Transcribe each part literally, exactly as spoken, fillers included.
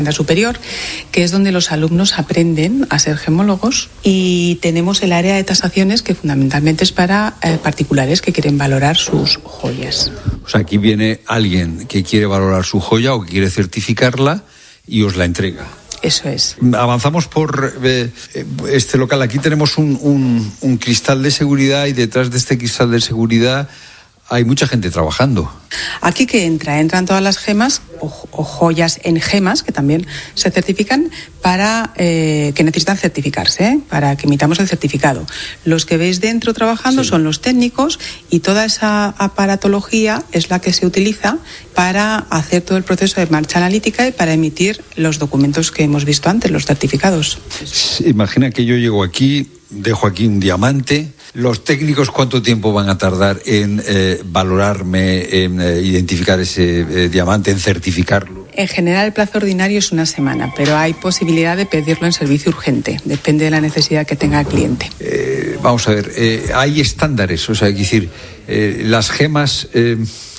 superior, que es donde los alumnos aprenden a ser gemólogos, y tenemos el área de tasaciones, que fundamentalmente es para eh, particulares que quieren valorar sus joyas. O sea, aquí viene alguien que quiere valorar su joya o que quiere certificarla y os la entrega. Eso es. Avanzamos por eh, este local. Aquí tenemos un, un, un cristal de seguridad, y detrás de este cristal de seguridad hay mucha gente trabajando. Aquí que entra, entran todas las gemas o, o joyas en gemas, que también se certifican, para eh, que necesitan certificarse, ¿eh? Para que emitamos el certificado. Los que veis dentro trabajando sí. son los técnicos, y toda esa aparatología es la que se utiliza para hacer todo el proceso de marcha analítica y para emitir los documentos que hemos visto antes, los certificados. Imagina que yo llego aquí, dejo aquí un diamante. ¿Los técnicos cuánto tiempo van a tardar en eh, valorarme, en eh, identificar ese eh, diamante, en certificarlo? En general el plazo ordinario es una semana, pero hay posibilidad de pedirlo en servicio urgente, depende de la necesidad que tenga el cliente. Eh, vamos a ver, eh, hay estándares, o sea, hay que decir, eh, las gemas... Eh,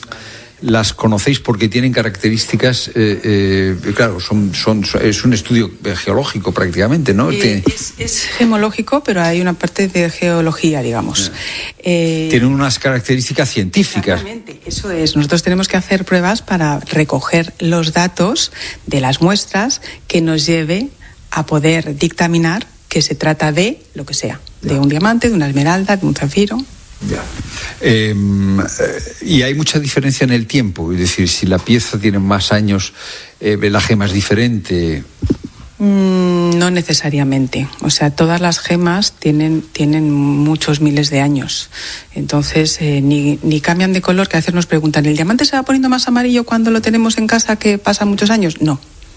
las conocéis porque tienen características, eh, eh, claro, son, son, es un estudio geológico prácticamente, ¿no? Eh, es, es gemológico, pero hay una parte de geología, digamos. Eh, Tienen unas características científicas. Exactamente, eso es. Nosotros tenemos que hacer pruebas para recoger los datos de las muestras que nos lleve a poder dictaminar que se trata de lo que sea, de un diamante, de una esmeralda, de un zafiro. Ya. Eh, y hay mucha diferencia en el tiempo, es decir, si la pieza tiene más años, eh, la gema es diferente. Mm, no necesariamente, o sea, todas las gemas tienen, tienen muchos miles de años, entonces eh, ni, ni cambian de color, que a veces nos preguntan, ¿el diamante se va poniendo más amarillo cuando lo tenemos en casa que pasan muchos años? No.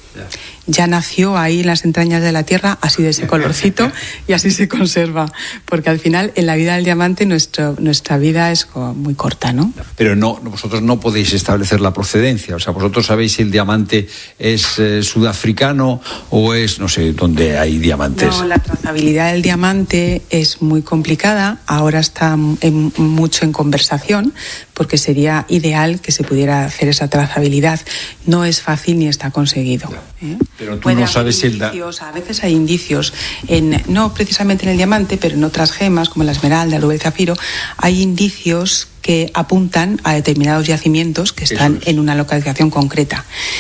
Ya nació ahí en las entrañas de la tierra, así de ese colorcito, y así se conserva, porque al final en la vida del diamante nuestro, nuestra vida es muy corta, ¿no? Pero no, vosotros no podéis establecer la procedencia, o sea, vosotros sabéis si el diamante es eh, sudafricano o es, no sé, dónde hay diamantes. No, la trazabilidad del diamante es muy complicada, ahora está en, mucho en conversación, porque sería ideal que se pudiera hacer esa trazabilidad. No es fácil ni está conseguido. ¿eh? Pero tú Puede no sabes si el da... A veces hay indicios, en, no precisamente en el diamante, pero en otras gemas, como la esmeralda, el rubí, el zafiro, hay indicios que apuntan a determinados yacimientos que están es. en una localización concreta.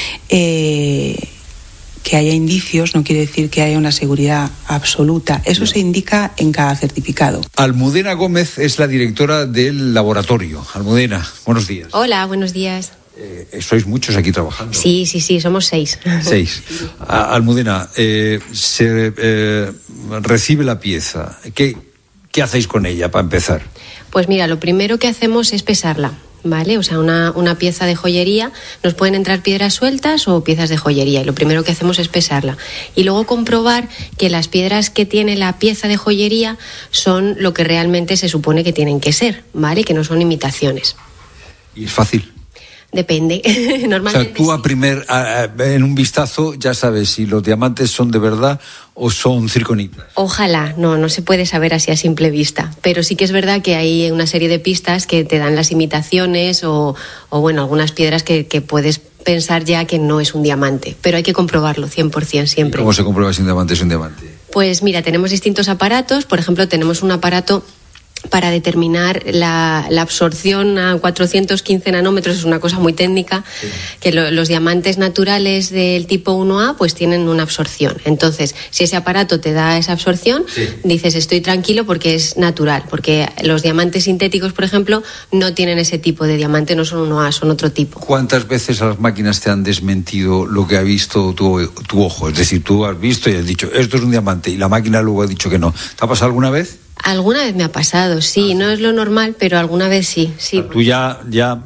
Eh, que haya indicios no quiere decir que haya una seguridad absoluta. Eso no. se indica en cada certificado. Almudena Gómez es la directora del laboratorio. Almudena, buenos días. Hola, buenos días. Eh, sois muchos aquí trabajando. Sí, sí, sí, somos seis. Seis. A, Almudena, eh, se eh, recibe la pieza. ¿Qué, ¿Qué hacéis con ella para empezar? Pues mira, lo primero que hacemos es pesarla. ¿Vale? O sea, una, una pieza de joyería, nos pueden entrar piedras sueltas o piezas de joyería, y lo primero que hacemos es pesarla. Y luego comprobar que las piedras que tiene la pieza de joyería son lo que realmente se supone que tienen que ser, ¿vale? Que no son imitaciones. ¿Y es fácil? Depende. Normalmente. O sea, tú a primer, a, a, en un vistazo ya sabes si los diamantes son de verdad o son circonitas. Ojalá, no, no se puede saber así a simple vista, pero sí que es verdad que hay una serie de pistas que te dan las imitaciones o, o bueno, algunas piedras que, que puedes pensar ya que no es un diamante, pero hay que comprobarlo cien por ciento siempre. ¿Cómo se comprueba si un diamante es un diamante? Pues mira, tenemos distintos aparatos, por ejemplo, tenemos un aparato para determinar la, la absorción a cuatrocientos quince nanómetros, es una cosa muy técnica, sí. que lo, los diamantes naturales del tipo uno A pues tienen una absorción. Entonces, si ese aparato te da esa absorción, sí. dices estoy tranquilo porque es natural, porque los diamantes sintéticos, por ejemplo, no tienen ese tipo de diamante, no son uno A, son otro tipo. ¿Cuántas veces las máquinas te han desmentido lo que ha visto tu, tu ojo? Es decir, tú has visto y has dicho esto es un diamante y la máquina luego ha dicho que no. ¿Te ha pasado alguna vez? Alguna vez me ha pasado, sí, no es lo normal, pero alguna vez sí, sí. Tú ya, ya,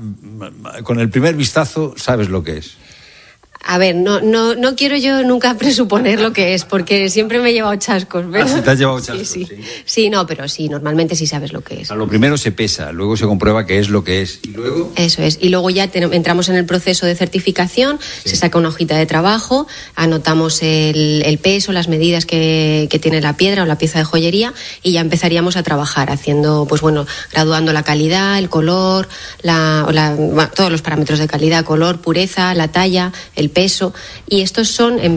con el primer vistazo sabes lo que es. A ver, no, no, no quiero yo nunca presuponer lo que es, porque siempre me he llevado chascos. ¿Pero? Ah, sí, te has llevado chascos. Sí, sí. Sí. sí, no, pero sí, normalmente sí sabes lo que es. O sea, lo primero se pesa, luego se comprueba que es lo que es. ¿Y luego? Eso es. Y luego ya te, entramos en el proceso de certificación, sí. se saca una hojita de trabajo, anotamos el, el peso, las medidas que, que tiene la piedra o la pieza de joyería y ya empezaríamos a trabajar haciendo, pues bueno, graduando la calidad, el color, la, la, bueno, todos los parámetros de calidad, color, pureza, la talla, el peso, y estos son en